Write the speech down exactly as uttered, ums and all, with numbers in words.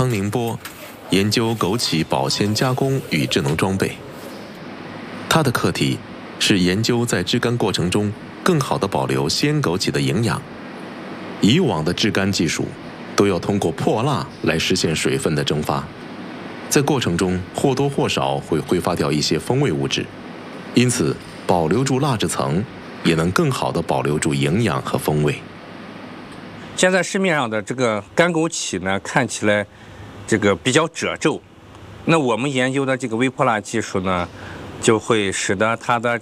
康宁波，研究枸杞保鲜加工与智能装备。他的课题是研究在制干过程中更好地保留鲜枸杞的营养。以往的制干技术都要通过破蜡来实现水分的蒸发，在过程中或多或少会挥发掉一些风味物质，因此保留住蜡质层，也能更好地保留住营养和风味。 现在市面上的这个干枸杞呢，看起来这个比较褶皱，那我们研究的这个微破蜡技术呢，就会使得它的